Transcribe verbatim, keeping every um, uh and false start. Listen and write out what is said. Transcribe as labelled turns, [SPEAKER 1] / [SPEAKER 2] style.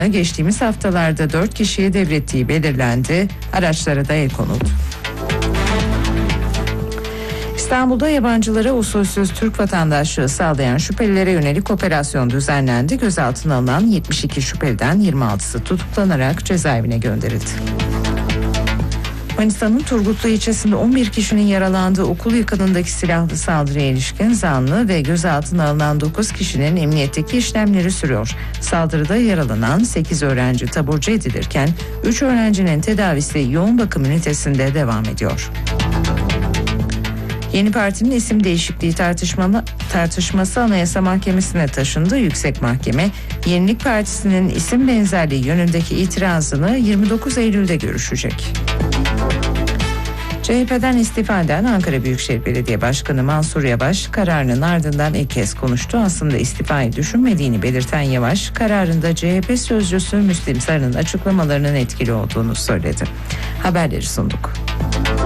[SPEAKER 1] geçtiğimiz haftalarda dört kişiye devrettiği belirlendi. Araçlara da el konuldu. İstanbul'da yabancılara usulsüz Türk vatandaşlığı sağlayan şüphelilere yönelik operasyon düzenlendi. Gözaltına alınan yetmiş iki şüpheliden yirmi altısı tutuklanarak cezaevine gönderildi. Manisa'nın Turgutlu ilçesinde on bir kişinin yaralandığı okul yakınındaki silahlı saldırıya ilişkin zanlı ve gözaltına alınan dokuz kişinin emniyetteki işlemleri sürüyor. Saldırıda yaralanan sekiz öğrenci taburcu edilirken üç öğrencinin tedavisi yoğun bakım ünitesinde devam ediyor. Yeni Parti'nin isim değişikliği tartışmalı, tartışması Anayasa Mahkemesi'ne taşındı. Yüksek Mahkeme, Yenilik Partisi'nin isim benzerliği yönündeki itirazını yirmi dokuz Eylül'de görüşecek. C H P'den istifa eden Ankara Büyükşehir Belediye Başkanı Mansur Yavaş kararının ardından ilk kez konuştu. Aslında istifayı düşünmediğini belirten Yavaş, kararında C H P sözcüsü Müslim Sarı'nın açıklamalarının etkili olduğunu söyledi. Haberleri sunduk.